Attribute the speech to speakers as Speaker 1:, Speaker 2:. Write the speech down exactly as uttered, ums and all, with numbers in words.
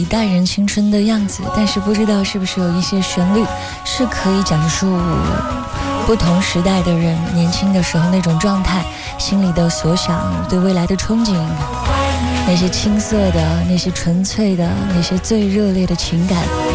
Speaker 1: 一代人青春的样子，但是不知道是不是有一些旋律是可以讲述不同时代的人年轻的时候那种状态，心里的所想，对未来的憧憬，那些青涩的，那些纯粹的，那些最热烈的情感。